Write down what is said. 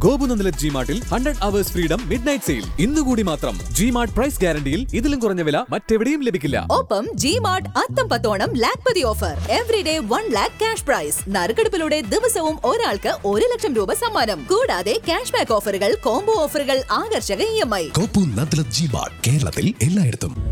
ഗോപുനന്ദലത് ജിമാർട്ടിൽ 100 hours freedom midnight sale ഇന്നുകൂടി മാത്രം. G-Mart price ഗ്യാരണ്ടിയിൽ ഇതിലും കുറഞ്ഞ വില മറ്റെവിടെയും ലഭിക്കില്ല. ഒപ്പം ജിമാർട്ട് അത്തം പത്തോണം Lakhpati offer. Everyday 1 lakh cash prize. നറുക്കെടുപ്പിലൂടെ ദിവസവും ഒരാൾക്ക് 1 ലക്ഷം രൂപ സമ്മാനം. കൂടാതെ ക്യാഷ് ബാക്ക് ഓഫറുകൾ, കോംബോ ഓഫറുകൾ, ആകർഷക EMI. ഗോപുനന്ദലത് ജിമാർട്ട് കേരളത്തിൽ എല്ലായിടത്തും.